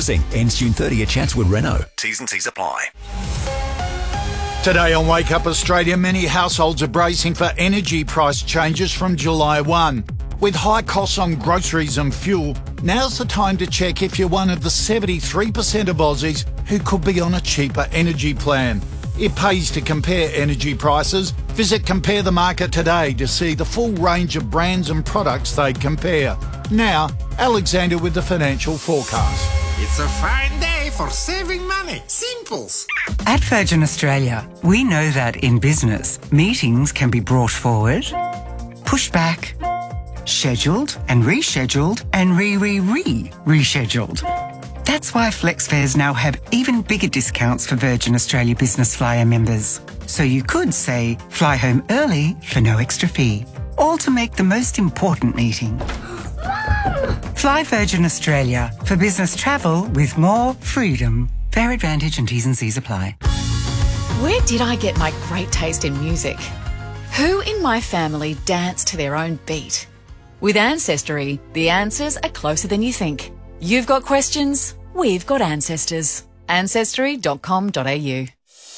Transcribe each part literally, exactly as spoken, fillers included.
servicing. Ends June thirtieth at Chatswood Renault. T's and C's apply. Today on Wake Up Australia, many households are bracing for energy price changes from July first. With high costs on groceries and fuel, now's the time to check if you're one of the seventy-three percent of Aussies who could be on a cheaper energy plan. It pays to compare energy prices. Visit Compare the Market today to see the full range of brands and products they compare. Now, Alexander with the financial forecast. It's a fine day for saving money. Simples. At Virgin Australia, we know that in business, meetings can be brought forward, pushed back, scheduled and rescheduled and re-re-re-rescheduled. That's why FlexFares now have even bigger discounts for Virgin Australia Business Flyer members. So you could say, fly home early for no extra fee. All to make the most important meeting. Fly Virgin Australia for business travel with more freedom. Fair Advantage and T's and C's apply. Where did I get my great taste in music? Who in my family dance to their own beat? With Ancestry, the answers are closer than you think. You've got questions, we've got ancestors. ancestry dot com dot a u.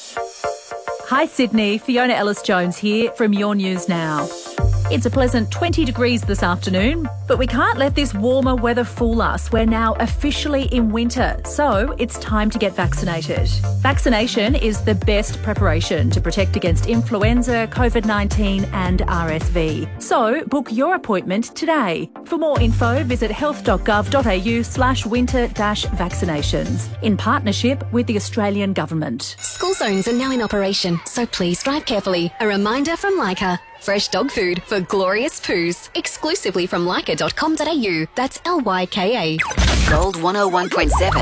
Hi Sydney, Fiona Ellis-Jones here from Your News Now. It's a pleasant twenty degrees this afternoon, but we can't let this warmer weather fool us. We're now officially in winter, so it's time to get vaccinated. Vaccination is the best preparation to protect against influenza, COVID nineteen and R S V. So book your appointment today. For more info, visit health dot gov dot a u slash winter dash vaccinations in partnership with the Australian Government. School zones are now in operation, so please drive carefully. A reminder from Leica. Fresh dog food for glorious poos. Exclusively from leica dot com dot a u. That's L Y K A. Gold one oh one point seven.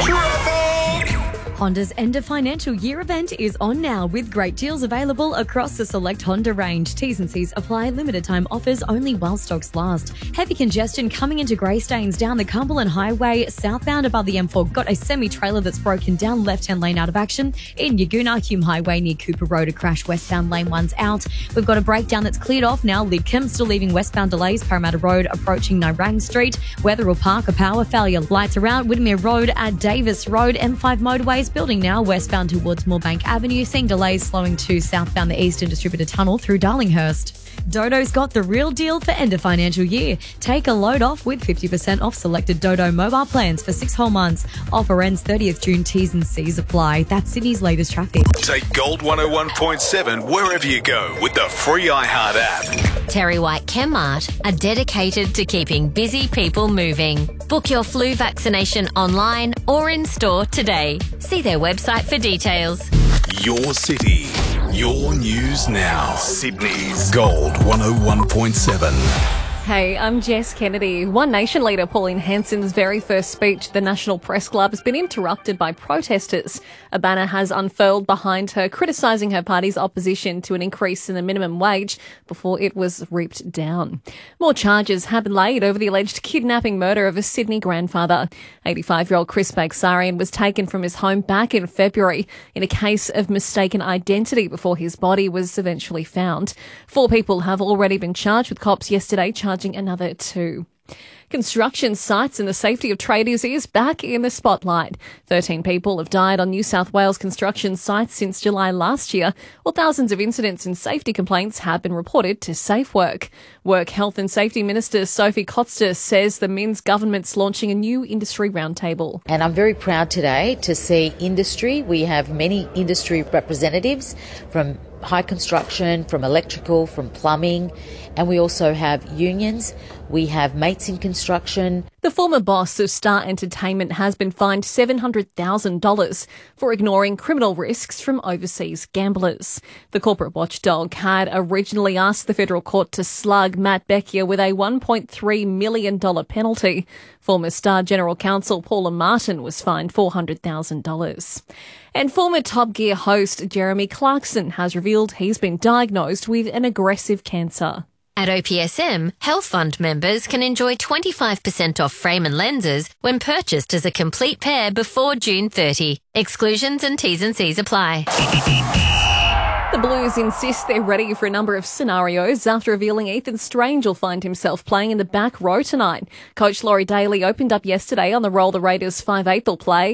Honda's end of financial year event is on now with great deals available across the select Honda range. T's and C's apply. Limited time offers only while stocks last. Heavy congestion coming into Greystanes down the Cumberland Highway. Southbound above the M four got a semi-trailer that's broken down left-hand lane out of action. In Yagoona, Hume Highway near Cooper Road, a crash westbound lane one's out. We've got a breakdown that's cleared off now. Lidcombe still leaving westbound delays. Parramatta Road approaching Narang Street. Wetherill Park, a power failure. Lights around Widmerre Road at Davis Road. M five motorways building now westbound towards Moorebank Avenue, seeing delays slowing to southbound the Eastern Distributor Tunnel through Darlinghurst. Dodo's got the real deal for end of financial year. Take a load off with fifty percent off selected Dodo mobile plans for six whole months. Offer ends thirtieth June. T's and C's apply. That's Sydney's latest traffic. Take Gold one oh one point seven wherever you go with the free iHeart app. Terry White Chemmart are dedicated to keeping busy people moving. Book your flu vaccination online or in store today. See their website for details. Your city, your news now. Sydney's Gold one oh one point seven. Hey, I'm Jess Kennedy. One Nation leader Pauline Hanson's very first speech at the National Press Club has been interrupted by protesters. A banner has unfurled behind her, criticising her party's opposition to an increase in the minimum wage before it was ripped down. More charges have been laid over the alleged kidnapping murder of a Sydney grandfather. eighty-five-year-old Chris Bagsarian was taken from his home back in February in a case of mistaken identity before his body was eventually found. Four people have already been charged, with cops yesterday charging another two. Construction sites and the safety of tradies is back in the spotlight. thirteen people have died on New South Wales construction sites since July last year, while thousands of incidents and safety complaints have been reported to SafeWork. Work, Health and Safety Minister Sophie Coster says the Minns government's launching a new industry roundtable. And I'm very proud today to see industry. We have many industry representatives from high construction, from electrical, from plumbing, and we also have unions. We have mates in construction. The former boss of Star Entertainment has been fined seven hundred thousand dollars for ignoring criminal risks from overseas gamblers. The corporate watchdog had originally asked the federal court to slug Matt Beckier with a one point three million dollars penalty. Former Star General Counsel Paula Martin was fined four hundred thousand dollars. And former Top Gear host Jeremy Clarkson has revealed he's been diagnosed with an aggressive cancer. At O P S M, Health Fund members can enjoy twenty-five percent off frame and lenses when purchased as a complete pair before June thirtieth. Exclusions and T's and C's apply. The Blues insist they're ready for a number of scenarios after revealing Ethan Strange will find himself playing in the back row tonight. Coach Laurie Daly opened up yesterday on the role the Raiders five eighth will play.